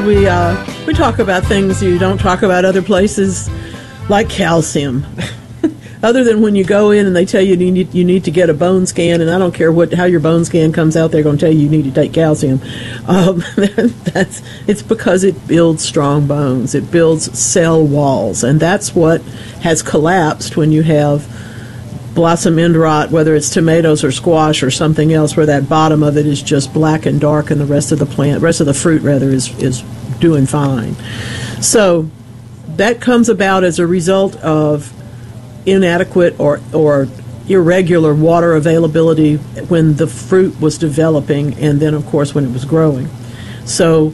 we talk about things you don't talk about other places, like calcium. Other than when you go in and they tell you you need to get a bone scan, and I don't care how your bone scan comes out, they're going to tell you need to take calcium. It's because it builds strong bones. It builds cell walls, and that's what has collapsed when you have blossom end rot, whether it's tomatoes or squash or something else, where that bottom of it is just black and dark, and the rest of the fruit is doing fine. So that comes about as a result of inadequate or irregular water availability when the fruit was developing, and then of course when it was growing. So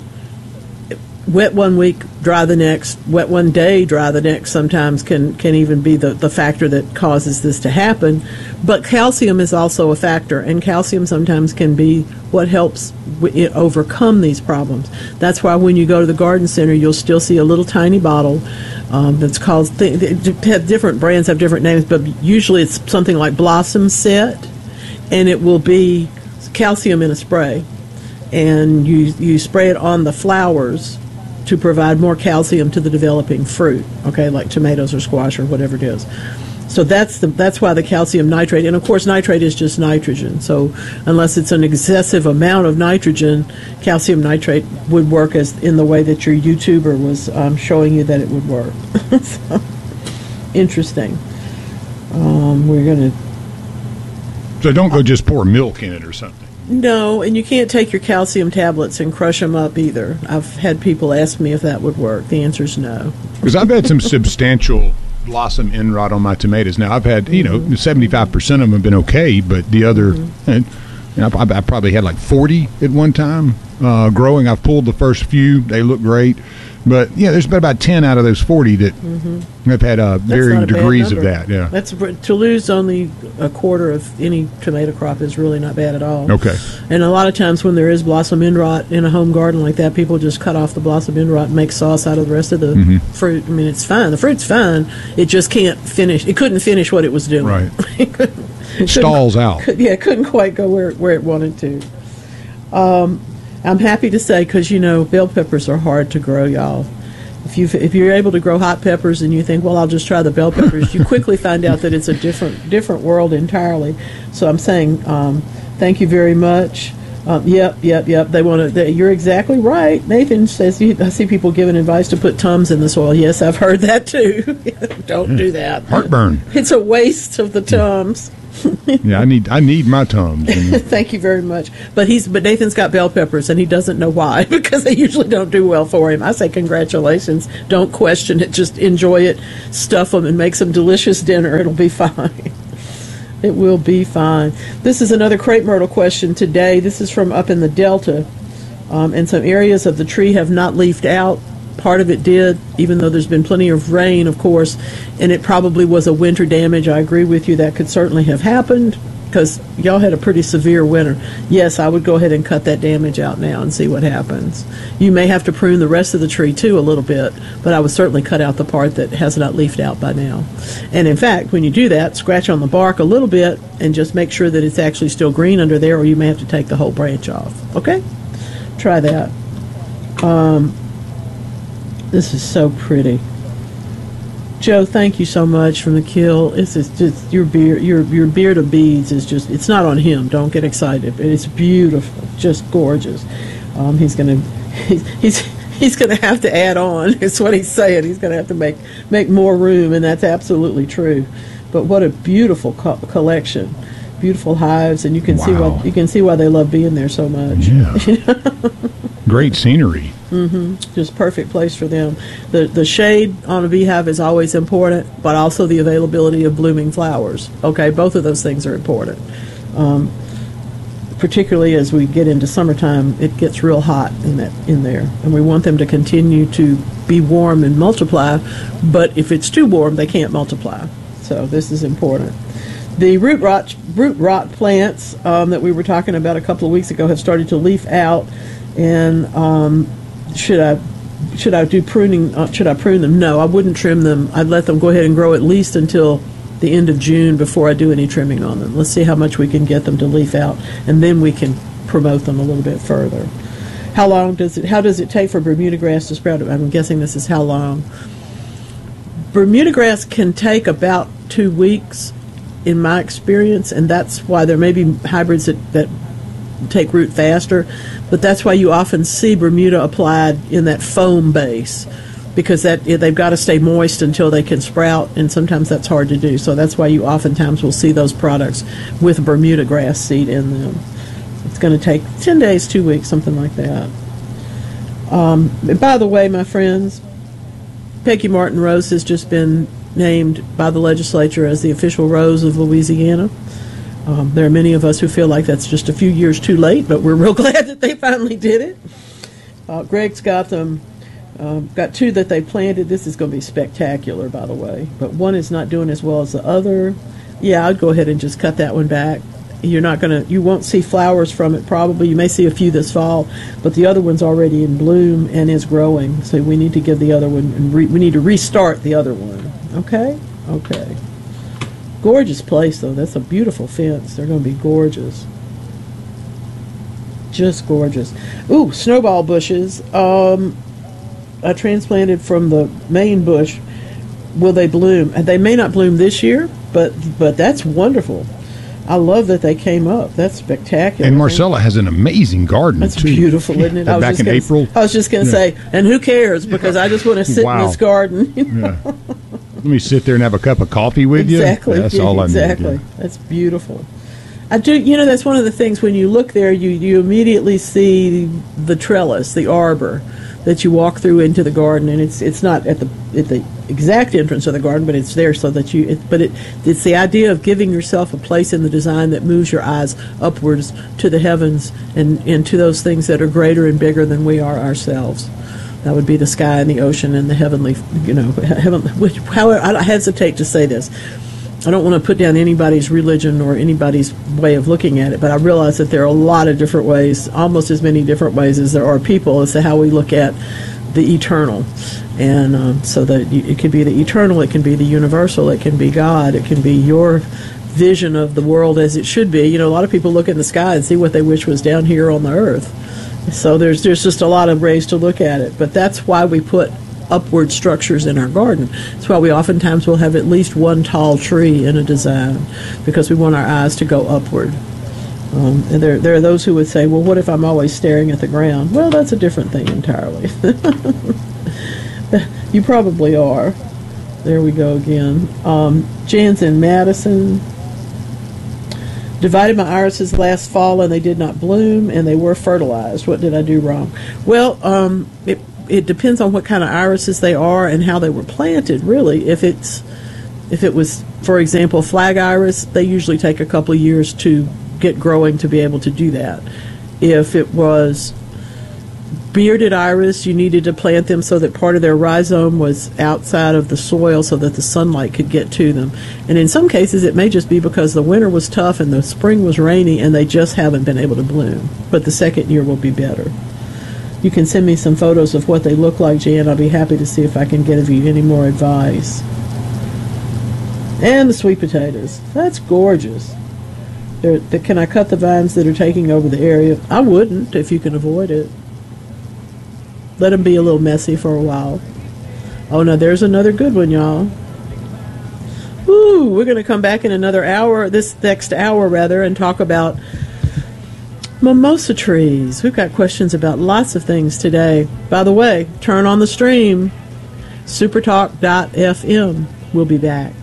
wet one week, dry the next. Wet one day, dry the next sometimes can even be the factor that causes this to happen. But calcium is also a factor, and calcium sometimes can be what helps overcome these problems. That's why when you go to the garden center, you'll still see a little tiny bottle that's called, different brands have different names, but usually it's something like Blossom Set, and it will be calcium in a spray. And you spray it on the flowers to provide more calcium to the developing fruit, okay, like tomatoes or squash or whatever it is. So that's why the calcium nitrate, and of course nitrate is just nitrogen. So unless it's an excessive amount of nitrogen, calcium nitrate would work as in the way that your YouTuber was showing you that it would work. So, interesting. We're going to... So don't go just pour milk in it or something. No, and you can't take your calcium tablets and crush them up either. I've had people ask me if that would work. The answer is no. Because I've had some substantial blossom end rot on my tomatoes. Now, I've had, 75% of them have been okay, but the other, I probably had like 40 at one time growing. I've pulled the first few. They look great. But, there's been about 10 out of those 40 that have had varying degrees of that. Yeah, to lose only a quarter of any tomato crop is really not bad at all. Okay. And a lot of times when there is blossom end rot in a home garden like that, people just cut off the blossom end rot and make sauce out of the rest of the fruit. I mean, it's fine. The fruit's fine. It just can't finish. It couldn't finish what it was doing. Right. It stalls out. It couldn't quite go where it wanted to. I'm happy to say, because bell peppers are hard to grow, y'all. If you're able to grow hot peppers and you think, well, I'll just try the bell peppers, you quickly find out that it's a different world entirely. So I'm saying, thank you very much. Yep. They want to. You're exactly right. Nathan says, I see people giving advice to put Tums in the soil. Yes, I've heard that too. Don't do that. Heartburn. It's a waste of the Tums. Yeah, I need my Tums. Thank you very much. But Nathan's got bell peppers, and he doesn't know why, because they usually don't do well for him. I say congratulations. Don't question it. Just enjoy it. Stuff them and make some delicious dinner. It'll be fine. It will be fine. This is another crepe myrtle question today. This is from up in the Delta, and some areas of the tree have not leafed out. Part of it did, even though there's been plenty of rain, of course, and it probably was a winter damage. I agree with you. That could certainly have happened because y'all had a pretty severe winter. Yes, I would go ahead and cut that damage out now and see what happens. You may have to prune the rest of the tree, too, a little bit, but I would certainly cut out the part that has not leafed out by now. And, in fact, when you do that, scratch on the bark a little bit and just make sure that it's actually still green under there, or you may have to take the whole branch off. Okay? Try that. This is so pretty. Joe, thank you so much from the Kill. This is just your beard of beads is just, it's not on him. Don't get excited. It's beautiful, just gorgeous. He's gonna have to add on. It's what he's saying. He's gonna have to make more room, and that's absolutely true. But what a beautiful collection, beautiful hives, and you can see why they love being there so much. Yeah. Great scenery. Just perfect place for them. The shade on a beehive is always important, but also the availability of blooming flowers. Okay, both of those things are important. Particularly as we get into summertime, it gets real hot in there, and we want them to continue to be warm and multiply. But if it's too warm, they can't multiply. So this is important. The root rot plants that we were talking about a couple of weeks ago have started to leaf out. And should I do pruning? Should I prune them? No, I wouldn't trim them. I'd let them go ahead and grow at least until the end of June before I do any trimming on them. Let's see how much we can get them to leaf out, and then we can promote them a little bit further. How does it take for Bermuda grass to sprout? I'm guessing this is how long. Bermuda grass can take about 2 weeks in my experience, and that's why there may be hybrids that take root faster, but that's why you often see Bermuda applied in that foam base, because they've got to stay moist until they can sprout, and sometimes that's hard to do. So that's why you oftentimes will see those products with Bermuda grass seed in them. It's going to take 10 days, 2 weeks, something like that. By the way, my friends, Peggy Martin Rose has just been named by the legislature as the official rose of Louisiana. There are many of us who feel like that's just a few years too late, but we're real glad that they finally did it. Greg's got them. Got 2 that they planted. This is going to be spectacular, by the way. But one is not doing as well as the other. Yeah, I'd go ahead and just cut that one back. You won't see flowers from it probably. You may see a few this fall, but the other one's already in bloom and is growing. So we need to give the other one, and we need to restart the other one. Okay? Okay. Gorgeous place, though. That's a beautiful fence. They're going to be gorgeous. Just gorgeous. Ooh, snowball bushes. I transplanted from the main bush. Will they bloom? They may not bloom this year, but that's wonderful. I love that they came up. That's spectacular. And Marcella has an amazing garden, that's too. Beautiful, isn't it? Back in April. I was just going to say, and who cares? Because I just want to sit in this garden. Yeah. Let me sit there and have a cup of coffee with you. Exactly. That's all I need. Exactly. That's beautiful. I do. That's one of the things when you look there, you immediately see the trellis, the arbor that you walk through into the garden, and it's not at the exact entrance of the garden, but it's there so that it's the idea of giving yourself a place in the design that moves your eyes upwards to the heavens and to those things that are greater and bigger than we are ourselves. That would be the sky and the ocean and the heavenly, however, I hesitate to say this. I don't want to put down anybody's religion or anybody's way of looking at it, but I realize that there are a lot of different ways, almost as many different ways as there are people, as to how we look at the eternal. And so that it can be the eternal, it can be the universal, it can be God, it can be your vision of the world as it should be. A lot of people look in the sky and see what they wish was down here on the earth. So there's just a lot of ways to look at it. But that's why we put upward structures in our garden. That's why we oftentimes will have at least one tall tree in a design, because we want our eyes to go upward. And there are those who would say, well, what if I'm always staring at the ground? Well, that's a different thing entirely. You probably are. There we go again. Jan's in Madison. Divided my irises last fall and they did not bloom and they were fertilized. What did I do wrong? Well, it depends on what kind of irises they are and how they were planted, really. If it was, for example, flag iris, they usually take a couple of years to get growing to be able to do that. If it was bearded iris, you needed to plant them so that part of their rhizome was outside of the soil so that the sunlight could get to them. And in some cases, it may just be because the winter was tough and the spring was rainy and they just haven't been able to bloom. But the second year will be better. You can send me some photos of what they look like, Jan. I'll be happy to see if I can give you any more advice. And the sweet potatoes. That's gorgeous. Can I cut the vines that are taking over the area? I wouldn't if you can avoid it. Let them be a little messy for a while. Oh, no, there's another good one, y'all. Ooh, we're going to come back in another hour, this next hour, rather, and talk about mimosa trees. We've got questions about lots of things today. By the way, turn on the stream, supertalk.fm. We'll be back.